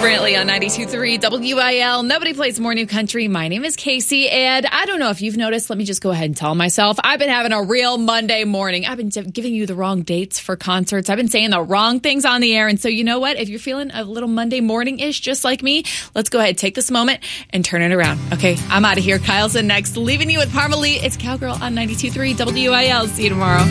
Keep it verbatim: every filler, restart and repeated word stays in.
Brantley on ninety-two point three W I L. Nobody plays more new country. My name is Casey, and I don't know if you've noticed. Let me just go ahead and tell myself. I've been having a real Monday morning. I've been giving you the wrong dates for concerts. I've been saying the wrong things on the air. And so you know what? If you're feeling a little Monday morning-ish, just like me, let's go ahead, take this moment, and turn it around. Okay, I'm out of here. Kyle's in next. Leaving you with Parmalee. It's Cowgirl on ninety-two point three W I L. See you tomorrow.